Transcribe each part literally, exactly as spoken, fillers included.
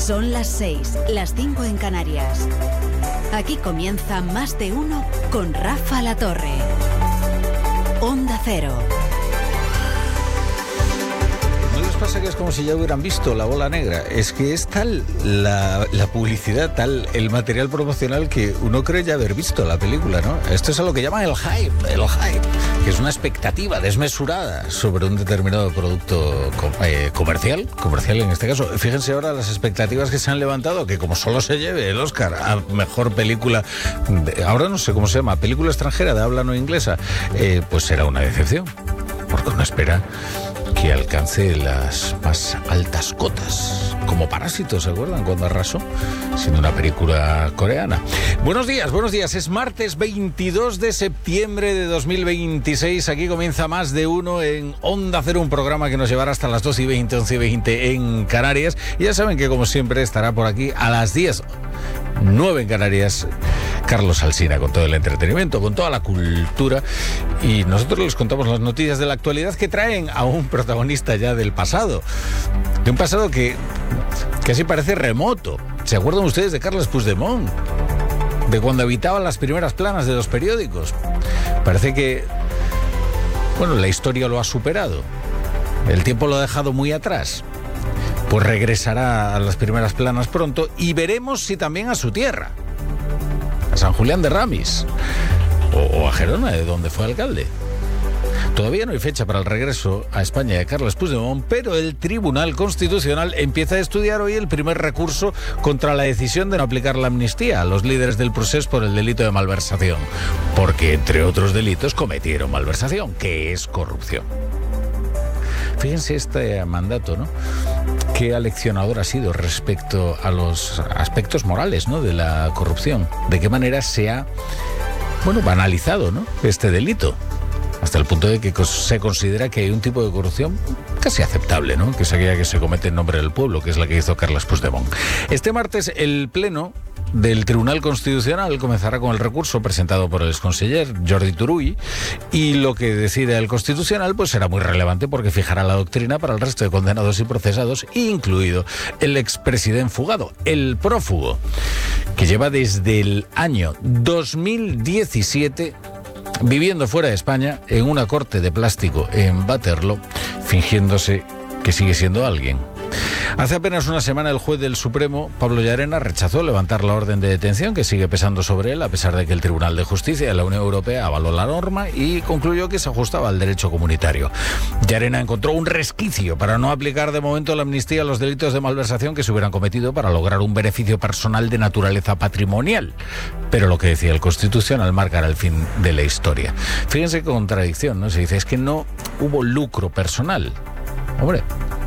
Son las seis, las cinco en Canarias. Aquí comienza Más de Uno con Rafa La Torre. Onda Cero. ¿No les pasa que es como si ya hubieran visto La Bola Negra? Es que es tal la, la publicidad, tal el material promocional que uno cree ya haber visto la película, ¿no? Esto es a lo que llaman el hype, el hype, que es una expectativa desmesurada sobre un determinado producto eh, comercial, comercial en este caso. Fíjense ahora las expectativas que se han levantado, que como solo se lleve el Oscar a mejor película, de, ahora no sé cómo se llama, película extranjera de habla no inglesa, eh, pues será una decepción, porque uno espera que alcance las más altas cotas, como Parásitos, ¿se acuerdan? Cuando arrasó, siendo una película coreana. Buenos días, buenos días. Es martes veintidós de septiembre de dos mil veintiséis. Aquí comienza Más de Uno en Onda Cero, un programa que nos llevará hasta las doce y veinte, once y veinte en Canarias. Y ya saben que, como siempre, estará por aquí a las diez, nueve en Canarias, Carlos Alsina, con todo el entretenimiento, con toda la cultura, y nosotros les contamos las noticias de la actualidad que traen a un protagonista ya del pasado, de un pasado que casi parece remoto. ¿Se acuerdan ustedes de Carles Puigdemont? De cuando habitaba las primeras planas de los periódicos. Parece que, bueno, la historia lo ha superado, el tiempo lo ha dejado muy atrás. Pues regresará a las primeras planas pronto y veremos si también a su tierra, a San Julián de Ramis, o, o a Gerona, de donde fue alcalde. Todavía no hay fecha para el regreso a España de Carles Puigdemont, pero el Tribunal Constitucional empieza a estudiar hoy el primer recurso contra la decisión de no aplicar la amnistía a los líderes del procés por el delito de malversación, porque entre otros delitos cometieron malversación, que es corrupción. Fíjense este mandato, ¿no? Qué aleccionador ha sido respecto a los aspectos morales, ¿no?, de la corrupción. De qué manera se ha, bueno, banalizado, ¿no?, este delito, hasta el punto de que se considera que hay un tipo de corrupción casi aceptable, ¿no?, que es aquella que se comete en nombre del pueblo, que es la que hizo Carles Puigdemont. Este martes el Pleno del Tribunal Constitucional comenzará con el recurso presentado por el exconseller Jordi Turull, y lo que decide el Constitucional pues será muy relevante, porque fijará la doctrina para el resto de condenados y procesados, incluido el expresidente fugado, el prófugo, que lleva desde el año dos mil diecisiete viviendo fuera de España en una corte de plástico en Waterloo, fingiéndose que sigue siendo alguien. Hace apenas una semana el juez del Supremo, Pablo Llarena, rechazó levantar la orden de detención que sigue pesando sobre él, a pesar de que el Tribunal de Justicia de la Unión Europea avaló la norma y concluyó que se ajustaba al derecho comunitario. Llarena encontró un resquicio para no aplicar de momento la amnistía a los delitos de malversación que se hubieran cometido para lograr un beneficio personal de naturaleza patrimonial. Pero lo que decía el Constitucional marcará el fin de la historia. Fíjense qué contradicción, ¿no? Se dice, es que no hubo lucro personal. Hombre,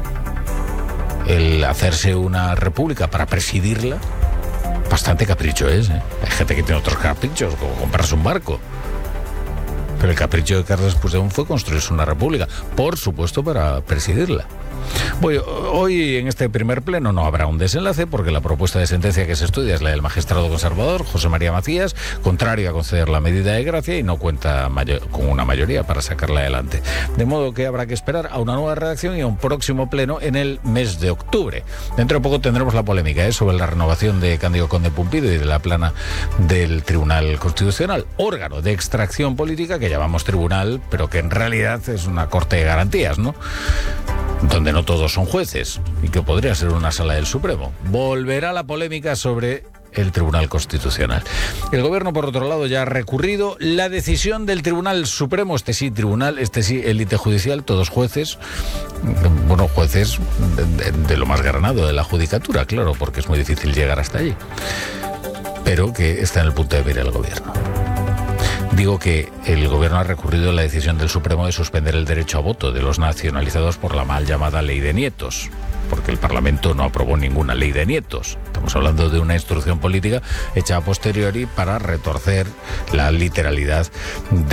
el hacerse una república para presidirla, bastante capricho es, ¿eh? Hay gente que tiene otros caprichos, como comprarse un barco. Pero el capricho de Carles Puigdemont fue construirse una república, por supuesto para presidirla. Bueno, hoy en este primer pleno no habrá un desenlace, porque la propuesta de sentencia que se estudia es la del magistrado conservador José María Macías, contrario a conceder la medida de gracia, y no cuenta mayor, con una mayoría para sacarla adelante. De modo que habrá que esperar a una nueva redacción y a un próximo pleno en el mes de octubre. Dentro de poco tendremos la polémica ¿eh? sobre la renovación de Cándido Conde Pumpido y de la plana del Tribunal Constitucional, órgano de extracción política que llamamos tribunal, pero que en realidad es una corte de garantías, ¿no?, donde no todos son jueces, y que podría ser una sala del Supremo. Volverá la polémica sobre el Tribunal Constitucional. El gobierno, por otro lado, ya ha recurrido la decisión del Tribunal Supremo, este sí tribunal, este sí élite judicial, todos jueces, bueno, jueces de, de, de lo más granado de la judicatura, claro, porque es muy difícil llegar hasta allí, pero que está en el punto de mira el gobierno. Digo que el gobierno ha recurrido a la decisión del Supremo de suspender el derecho a voto de los nacionalizados por la mal llamada ley de nietos, porque el Parlamento no aprobó ninguna ley de nietos. Estamos hablando de una instrucción política hecha a posteriori para retorcer la literalidad